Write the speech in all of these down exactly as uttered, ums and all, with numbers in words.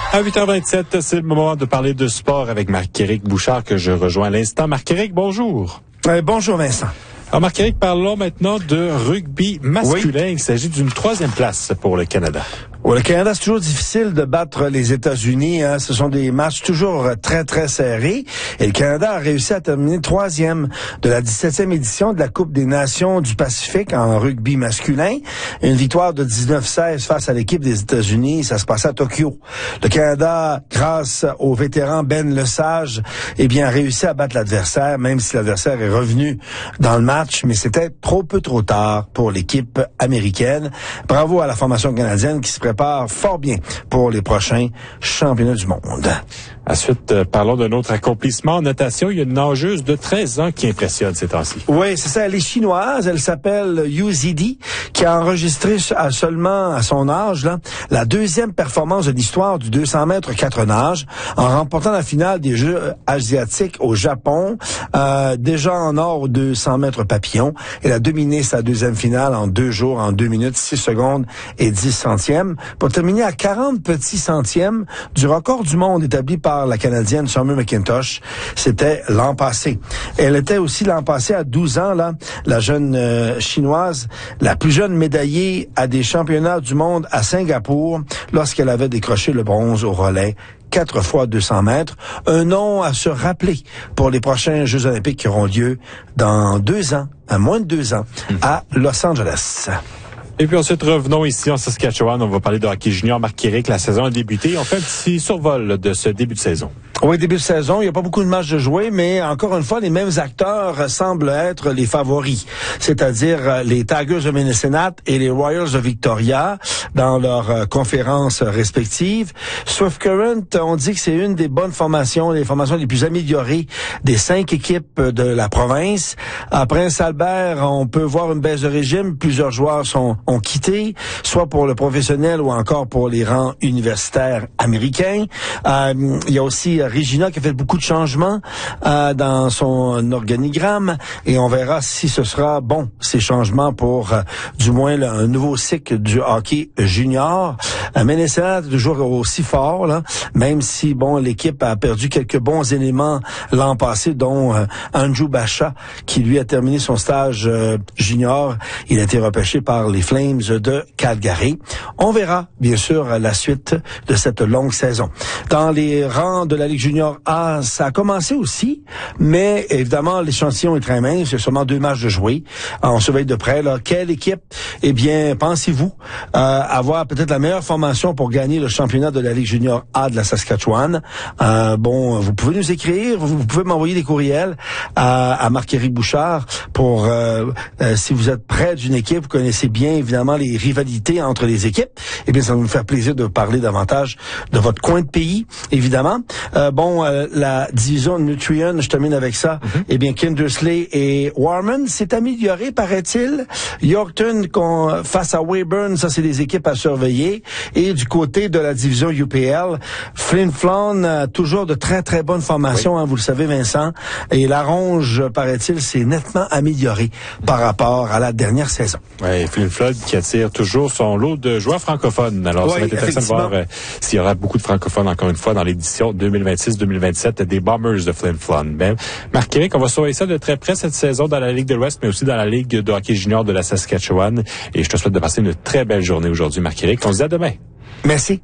À huit heures vingt-sept, c'est le moment de parler de sport avec Marc-Éric Bouchard que je rejoins à l'instant. Marc-Éric, bonjour. Euh, bonjour Vincent. Alors Marc-Éric, parlons maintenant de rugby masculin. Oui. Il s'agit d'une troisième place pour le Canada. Au le Canada, c'est toujours difficile de battre les États-Unis. Hein. Ce sont des matchs toujours très, très serrés. Et le Canada a réussi à terminer troisième de la dix-septième édition de la Coupe des Nations du Pacifique en rugby masculin. Une victoire de dix-neuf seize face à l'équipe des États-Unis. Ça se passait à Tokyo. Le Canada, grâce au vétéran Ben Lesage, eh bien, a réussi à battre l'adversaire, même si l'adversaire est revenu dans le match. Mais c'était trop peu trop tard pour l'équipe américaine. Bravo à la formation canadienne qui se prépare fort bien pour les prochains championnats du monde. Ensuite, euh, parlons d'un autre accomplissement en natation. Il y a une nageuse de treize ans qui impressionne ces temps-ci. Oui, c'est ça. Elle est chinoise. Elle s'appelle Yu Zidi, qui a enregistré à seulement à son âge là, la deuxième performance de l'histoire du deux cents mètres quatre nages, en remportant la finale des Jeux asiatiques au Japon, euh, déjà en or aux deux cents mètres papillon. Elle a dominé sa deuxième finale en deux jours, en deux minutes, six secondes et dix centièmes, pour terminer à quarante petits centièmes du record du monde établi par la Canadienne Summer McIntosh. C'était l'an passé. Elle était aussi l'an passé à douze ans, là, la jeune euh, chinoise, la plus jeune médaillée à des championnats du monde à Singapour, lorsqu'elle avait décroché le bronze au relais. Quatre fois deux cents mètres. Un nom à se rappeler pour les prochains Jeux olympiques qui auront lieu dans deux ans, à moins de deux ans, à Los Angeles. Et puis ensuite, revenons ici en Saskatchewan. On va parler de hockey junior. Marc-Éric, la saison a débuté. On fait un petit survol de ce début de saison. Oui, début de saison, il n'y a pas beaucoup de matchs de jouer, mais encore une fois, les mêmes acteurs semblent être les favoris, c'est-à-dire les Tigers de Minnesota et les Royals de Victoria dans leurs euh, conférences respectives. Swift Current, on dit que c'est une des bonnes formations, les formations les plus améliorées des cinq équipes de la province. À Prince-Albert, on peut voir une baisse de régime. Plusieurs joueurs sont ont quitté, soit pour le professionnel ou encore pour les rangs universitaires américains. Euh, il y a aussi Regina qui a fait beaucoup de changements euh, dans son organigramme et on verra si ce sera bon, ces changements pour euh, du moins là, un nouveau cycle du hockey junior. Euh, Minnesota est toujours aussi fort, là, même si bon l'équipe a perdu quelques bons éléments l'an passé, dont euh, Andrew Bacha, qui lui a terminé son stage euh, junior. Il a été repêché par les Flames de Calgary. On verra, bien sûr, la suite de cette longue saison. Dans les rangs de la Ligue junior A, ça a commencé aussi, mais évidemment, l'échantillon est très mince. Il y a seulement deux matchs de jouer. On surveille de près, là. Quelle équipe, eh bien, pensez-vous euh, avoir peut-être la meilleure formation pour gagner le championnat de la Ligue junior A de la Saskatchewan? Euh, bon, vous pouvez nous écrire, vous pouvez m'envoyer des courriels à, à Marc-Éric Bouchard pour, euh, euh, si vous êtes près d'une équipe, vous connaissez bien, évidemment, les rivalités entre les équipes, eh bien, ça va nous faire plaisir de parler davantage de votre coin de pays, évidemment. Euh, bon, euh, la division de Nutrien, je termine avec ça. Mm-hmm. Eh bien, Kindersley et Warman s'est amélioré, paraît-il. Yorkton qu'on, face à Weyburn, ça, c'est des équipes à surveiller. Et du côté de la division U P L, Flin Flon, euh, toujours de très, très bonnes formations, oui. hein, vous le savez, Vincent. Et la Ronge, paraît-il, s'est nettement améliorée par rapport à la dernière saison. Oui, Flin Flon qui attire toujours son lot de joueurs francophones. Alors, oui, ça va être intéressant de voir euh, s'il y aura beaucoup de francophones, encore une fois, dans l'édition deux mille vingt-six deux mille vingt-sept des Bombers de Flin Flon. Ben, Marc-Éric, on va surveiller ça de très près cette saison dans la Ligue de l'Ouest, mais aussi dans la Ligue de hockey junior de la Saskatchewan. Et je te souhaite de passer une très belle journée aujourd'hui, Marc-Éric. On se dit à demain. Merci.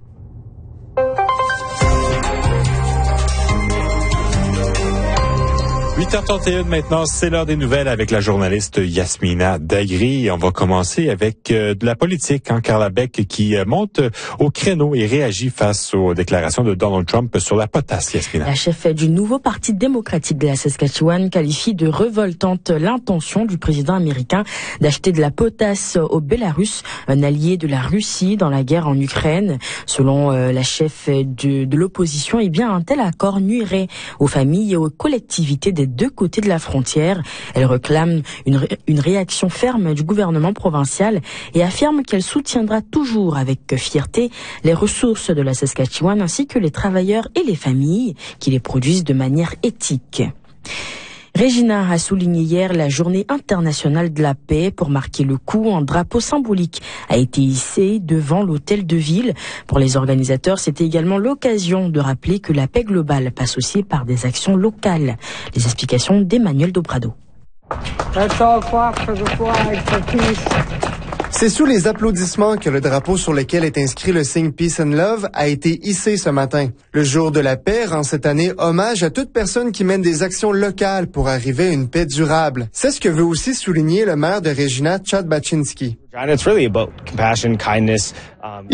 huit heures trente et un maintenant, c'est l'heure des nouvelles avec la journaliste Yasmina Dagri. On va commencer avec euh, de la politique, hein, Carla Beck qui euh, monte au créneau et réagit face aux déclarations de Donald Trump sur la potasse, Yasmina. La chef du nouveau Parti démocratique de la Saskatchewan qualifie de révoltante l'intention du président américain d'acheter de la potasse au Bélarus, un allié de la Russie dans la guerre en Ukraine. Selon euh, la chef de, de l'opposition, eh bien, un tel accord nuirait aux familles et aux collectivités des deux côtés de la frontière. Elle réclame une, ré- une réaction ferme du gouvernement provincial et affirme qu'elle soutiendra toujours avec fierté les ressources de la Saskatchewan ainsi que les travailleurs et les familles qui les produisent de manière éthique. Regina a souligné hier la journée internationale de la paix. Pour marquer le coup, un drapeau symbolique a été hissé devant l'hôtel de ville. Pour les organisateurs, c'était également l'occasion de rappeler que la paix globale passe aussi par des actions locales. Les explications d'Emmanuel Dobrado. C'est sous les applaudissements que le drapeau sur lequel est inscrit le signe Peace and Love a été hissé ce matin. Le jour de la paix rend cette année hommage à toute personne qui mène des actions locales pour arriver à une paix durable. C'est ce que veut aussi souligner le maire de Regina, Chad Baczynski. Il